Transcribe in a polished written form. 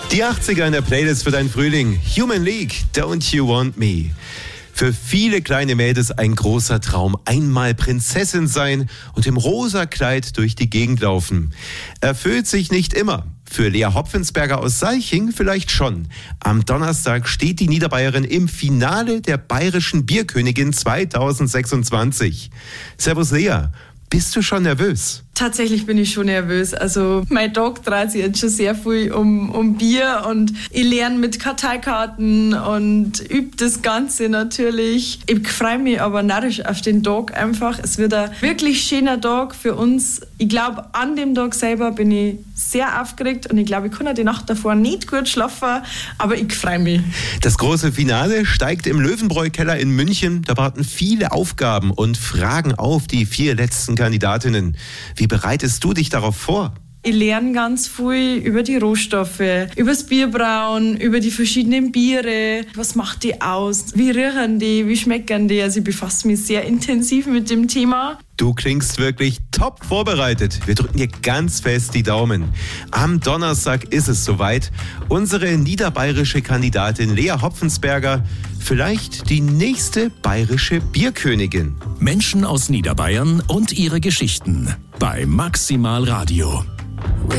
Die 80er in der Playlist für deinen Frühling. Human League, Don't You Want Me. Für viele kleine Mädels ein großer Traum. Einmal Prinzessin sein und im rosa Kleid durch die Gegend laufen. Erfüllt sich nicht immer. Für Lea Hopfensberger aus Salching vielleicht schon. Am Donnerstag steht die Niederbayerin im Finale der Bayerischen Bierkönigin 2026. Servus Lea, bist du schon nervös? Tatsächlich bin ich schon nervös. Also mein Tag dreht sich jetzt schon sehr viel um Bier und ich lerne mit Karteikarten und übe das Ganze natürlich. Ich freue mich aber narrisch auf den Tag einfach. Es wird ein wirklich schöner Tag für uns. Ich glaube, an dem Tag selber bin ich sehr aufgeregt und ich glaube, ich kann auch die Nacht davor nicht gut schlafen, aber ich freue mich. Das große Finale steigt im Löwenbräu-Keller in München. Da warten viele Aufgaben und Fragen auf die 4 letzten Kandidatinnen. Wie bereitest du dich darauf vor? Ich lerne ganz viel über die Rohstoffe, über das Bierbrauen, über die verschiedenen Biere. Was macht die aus? Wie riechen die? Wie schmecken die? Also ich befasse mich sehr intensiv mit dem Thema. Du klingst wirklich top vorbereitet. Wir drücken dir ganz fest die Daumen. Am Donnerstag ist es soweit. Unsere niederbayerische Kandidatin Lea Hopfensberger, vielleicht die nächste bayerische Bierkönigin. Menschen aus Niederbayern und ihre Geschichten bei Maximal Radio.